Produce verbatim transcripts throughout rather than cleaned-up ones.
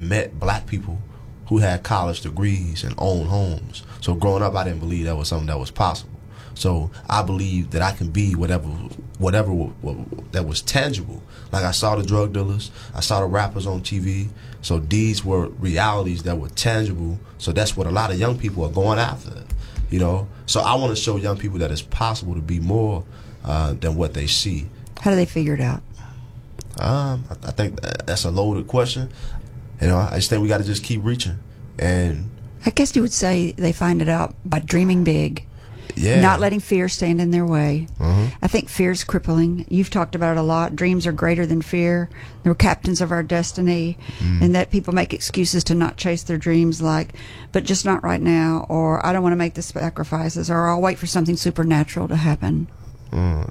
met black people who had college degrees and owned homes. So growing up, I didn't believe that was something that was possible. So I believe that I can be whatever, whatever w- w- that was tangible. Like I saw the drug dealers, I saw the rappers on T V. So these were realities that were tangible. So that's what a lot of young people are going after, you know. So I want to show young people that it's possible to be more uh, than what they see. How do they figure it out? Um, I, I think that's a loaded question. You know, I just think we got to just keep reaching. And I guess you would say they find it out by dreaming big. Yeah. Not letting fear stand in their way. Uh-huh. I think fear's crippling. You've talked about it a lot. Dreams are greater than fear. They're captains of our destiny. Mm. And that people make excuses to not chase their dreams, like, but just not right now, or I don't want to make the sacrifices, or I'll wait for something supernatural to happen. Mm.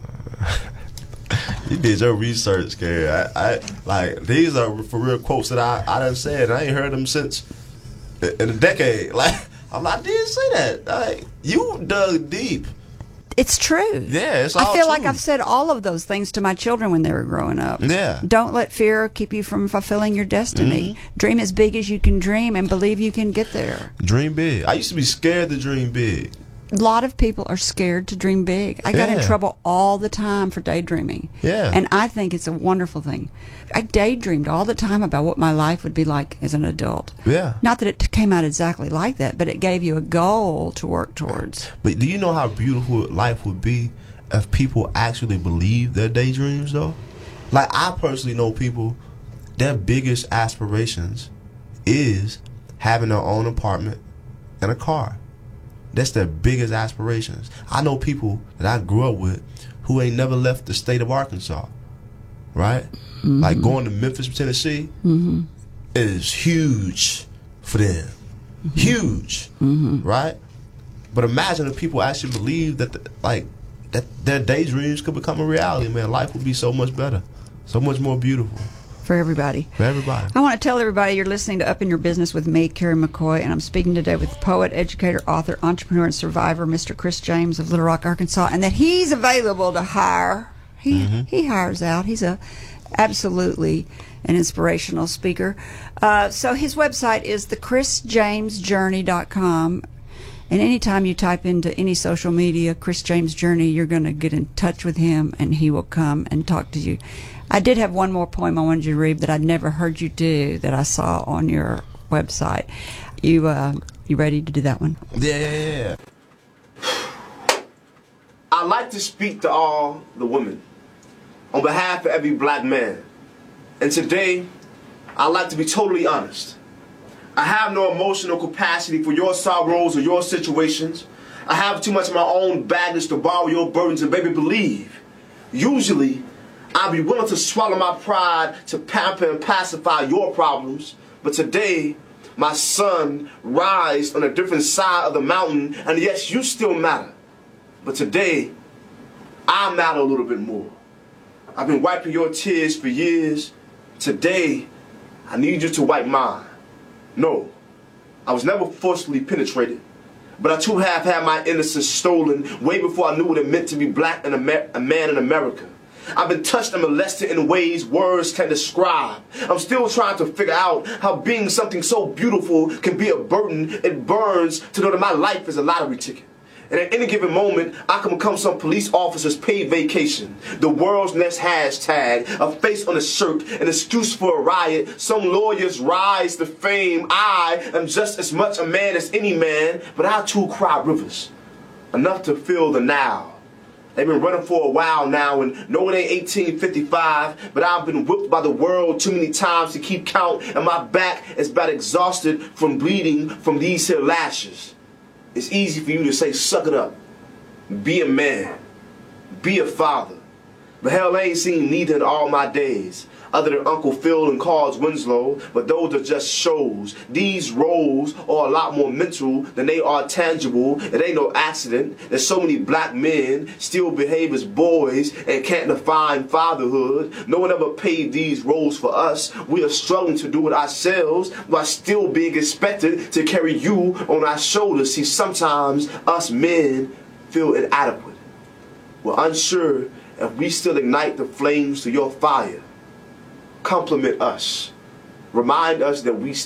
You did your research, Gary. I, I like these are for real quotes that I I done said. I ain't heard them since in a decade. Like I'm like, I didn't say that. Like you dug deep. It's true. Yeah, it's all I feel true. like I've said all of those things to my children when they were growing up. Yeah. Don't let fear keep you from fulfilling your destiny. Mm-hmm. Dream as big as you can dream and believe you can get there. Dream big. I used to be scared to dream big. A lot of people are scared to dream big. I got Yeah. in trouble all the time for daydreaming. Yeah. And I think it's a wonderful thing. I daydreamed all the time about what my life would be like as an adult. Yeah. Not that it came out exactly like that, but it gave you a goal to work towards. But do you know how beautiful life would be if people actually believe their daydreams, though? Like, I personally know people, their biggest aspirations is having their own apartment and a car. That's their biggest aspirations. I know people that I grew up with who ain't never left the state of Arkansas, right? Mm-hmm. Like going to Memphis, Tennessee mm-hmm. is huge for them. Mm-hmm. Huge, mm-hmm. right? But imagine if people actually believe that, the, like, that their daydreams could become a reality, man. Life would be so much better, so much more beautiful. For everybody. For everybody. I want to tell everybody you're listening to Up in Your Business with me, Carrie McCoy, and I'm speaking today with poet, educator, author, entrepreneur, and survivor, Mister Chris James of Little Rock, Arkansas, and that he's available to hire. He mm-hmm. he hires out. He's a absolutely an inspirational speaker. Uh, so his website is the chris james journey dot com. And anytime you type into any social media, Chris James Journey, you're going to get in touch with him, and he will come and talk to you. I did have one more poem I wanted you to read that I'd never heard you do that I saw on your website. You uh, you ready to do that one? Yeah, yeah, yeah. I'd like to speak to all the women on behalf of every black man. And today, I'd like to be totally honest. I have no emotional capacity for your sorrows or your situations. I have too much of my own baggage to borrow your burdens, and baby, believe, usually, I'll be willing to swallow my pride to pamper and pacify your problems. But today, my sun rise on a different side of the mountain, and yes, you still matter. But today, I matter a little bit more. I've been wiping your tears for years. Today, I need you to wipe mine. No, I was never forcefully penetrated, but I too have had my innocence stolen way before I knew what it meant to be black and a, ma- a man in America. I've been touched and molested in ways words can't describe. I'm still trying to figure out how being something so beautiful can be a burden. It burns to know that my life is a lottery ticket. And at any given moment, I can become some police officer's paid vacation, the world's next hashtag, a face on a shirt, an excuse for a riot, some lawyer's rise to fame. I am just as much a man as any man, but I too cry rivers, enough to fill the Nile. They've been running for a while now, and no, it ain't eighteen fifty-five, but I've been whipped by the world too many times to keep count, and my back is about exhausted from bleeding from these here lashes. It's easy for you to say, suck it up, be a man, be a father. But hell, I ain't seen neither in all my days, other than Uncle Phil and Carl's Winslow, but those are just shows. These roles are a lot more mental than they are tangible. It ain't no accident that so many black men still behave as boys and can't define fatherhood. No one ever paid these roles for us. We are struggling to do it ourselves while still being expected to carry you on our shoulders. See, sometimes us men feel inadequate. We're unsure if we still ignite the flames to your fire. Compliment us. Remind us that we